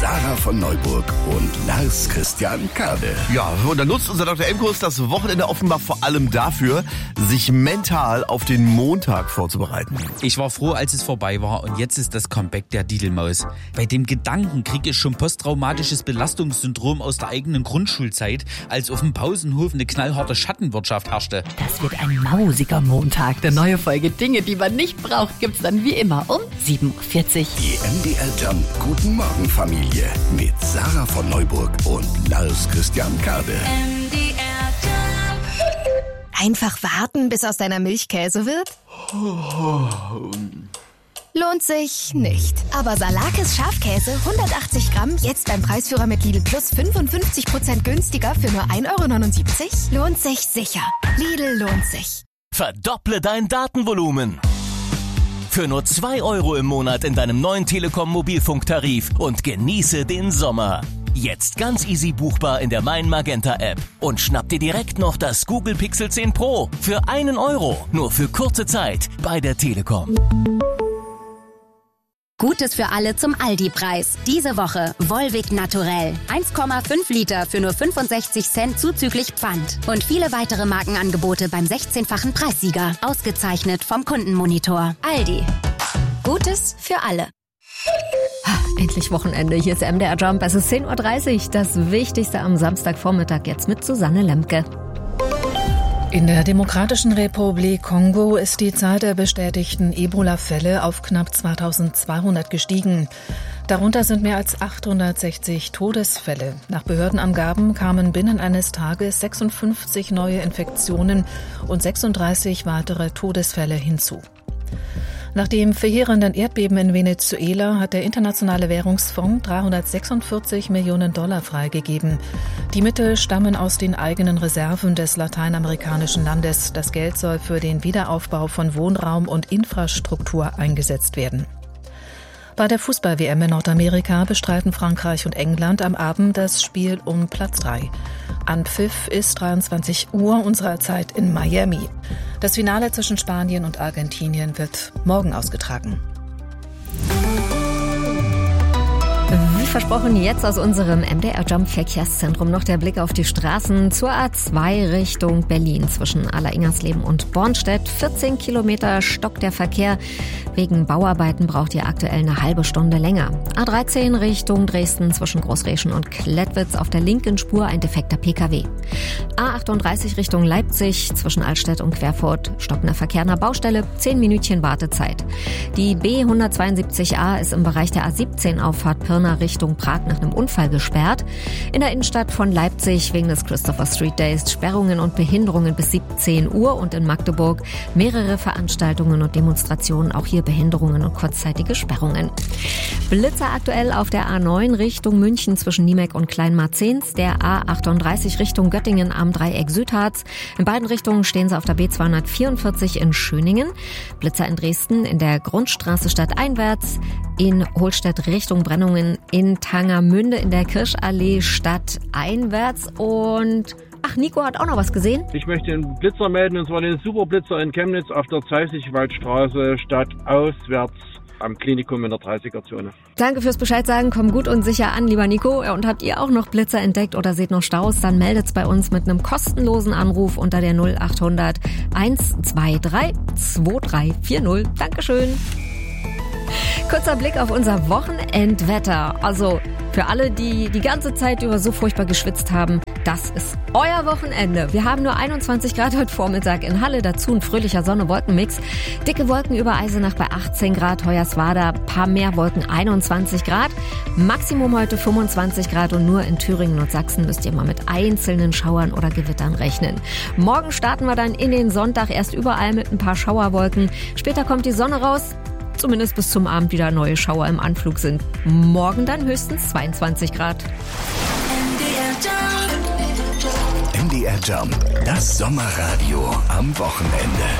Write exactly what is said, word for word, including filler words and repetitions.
Sarah von Neuburg und Lars Christian Kade. Ja, und dann nutzt unser Doktor Emkus das Wochenende offenbar vor allem dafür, sich mental auf den Montag vorzubereiten. Ich war froh, als es vorbei war und jetzt ist das Comeback der Didelmaus. Bei dem Gedanken kriege ich schon posttraumatisches Belastungssyndrom aus der eigenen Grundschulzeit, als auf dem Pausenhof eine knallharte Schattenwirtschaft herrschte. Das wird ein mausiger Montag. Eine neue Folge Dinge, die man nicht braucht, gibt's dann wie immer um sieben Uhr vierzig. Die M D R Jump Guten Morgen Familie mit Sarah von Neuburg und Lars Christian Kade. M D R Jump. Einfach warten, bis aus deiner Milch Käse wird? Lohnt sich nicht. Aber Salakis Schafkäse hundertachtzig Gramm, jetzt beim Preisführer mit Lidl Plus fünfundfünfzig Prozent günstiger für nur ein Euro neunundsiebzig? Lohnt sich sicher. Lidl lohnt sich. Verdopple dein Datenvolumen. Für nur zwei Euro im Monat in deinem neuen Telekom-Mobilfunktarif und genieße den Sommer. Jetzt ganz easy buchbar in der Mein Magenta App. Und schnapp dir direkt noch das Google Pixel zehn Pro für einen Euro. Nur für kurze Zeit bei der Telekom. Gutes für alle zum Aldi-Preis. Diese Woche Volvic Naturell. eins Komma fünf Liter für nur fünfundsechzig Cent zuzüglich Pfand. Und viele weitere Markenangebote beim sechzehnfachen Preissieger. Ausgezeichnet vom Kundenmonitor. Aldi. Gutes für alle. Endlich Wochenende. Hier ist M D R Jump. Es ist zehn Uhr dreißig. Das Wichtigste am Samstagvormittag jetzt mit Susanne Lemke. In der Demokratischen Republik Kongo ist die Zahl der bestätigten Ebola-Fälle auf knapp zweitausendzweihundert gestiegen. Darunter sind mehr als achthundertsechzig Todesfälle. Nach Behördenangaben kamen binnen eines Tages sechsundfünfzig neue Infektionen und sechsunddreißig weitere Todesfälle hinzu. Nach dem verheerenden Erdbeben in Venezuela hat der Internationale Währungsfonds dreihundertsechsundvierzig Millionen Dollar freigegeben. Die Mittel stammen aus den eigenen Reserven des lateinamerikanischen Landes. Das Geld soll für den Wiederaufbau von Wohnraum und Infrastruktur eingesetzt werden. Bei der Fußball-W M in Nordamerika bestreiten Frankreich und England am Abend das Spiel um Platz drei. Anpfiff ist dreiundzwanzig Uhr unserer Zeit in Miami. Das Finale zwischen Spanien und Argentinien wird morgen ausgetragen. Wie versprochen, jetzt aus unserem M D R Jump Verkehrszentrum noch der Blick auf die Straßen zur A zwei Richtung Berlin zwischen Alleringersleben und Bornstedt. vierzehn Kilometer stockt der Verkehr. Wegen Bauarbeiten braucht ihr aktuell eine halbe Stunde länger. A dreizehn Richtung Dresden zwischen Großreschen und Klettwitz auf der linken Spur ein defekter P K W. A achtunddreißig Richtung Leipzig zwischen Altstedt und Querfurt stockender Verkehr nach Baustelle, zehn Minütchen Wartezeit. Die B hundertzweiundsiebzig A ist im Bereich der A siebzehn Auffahrt Pirna Richtung Prag nach einem Unfall gesperrt. In der Innenstadt von Leipzig wegen des Christopher Street Days Sperrungen und Behinderungen bis siebzehn Uhr und in Magdeburg mehrere Veranstaltungen und Demonstrationen, auch hier Behinderungen und kurzzeitige Sperrungen. Blitzer aktuell auf der A neun Richtung München zwischen Niemek und Kleinmarzens, der A achtunddreißig Richtung Göttingen am Dreieck Südharz. In beiden Richtungen stehen sie auf der B zweihundertvierundvierzig in Schöningen. Blitzer in Dresden in der Grundstraße stadteinwärts, in Holstedt Richtung Brennungen, in Tangermünde in der Kirschallee stadteinwärts und... Ach, Nico hat auch noch was gesehen. Ich möchte einen Blitzer melden, und zwar den Superblitzer in Chemnitz auf der Zeisigwaldstraße stadtauswärts am Klinikum in der dreißiger-Zone. Danke fürs Bescheid sagen, komm gut und sicher an, lieber Nico. Und habt ihr auch noch Blitzer entdeckt oder seht noch Staus, dann meldet's bei uns mit einem kostenlosen Anruf unter der null achthundert hundertzweiundzwanzig zweiunddreißig vierzig. Dankeschön. Kurzer Blick auf unser Wochenendwetter. Also für alle, die die ganze Zeit über so furchtbar geschwitzt haben, das ist euer Wochenende. Wir haben nur einundzwanzig Grad heute Vormittag in Halle, dazu ein fröhlicher Sonne-Wolkenmix. Dicke Wolken über Eisenach bei achtzehn Grad, Hoyerswerda, paar mehr Wolken, einundzwanzig Grad. Maximum heute fünfundzwanzig Grad und nur in Thüringen und Sachsen müsst ihr mal mit einzelnen Schauern oder Gewittern rechnen. Morgen starten wir dann in den Sonntag erst überall mit ein paar Schauerwolken. Später kommt die Sonne raus. Zumindest bis zum Abend wieder neue Schauer im Anflug sind. Morgen dann höchstens zweiundzwanzig Grad. M D R Jump, das Sommerradio am Wochenende.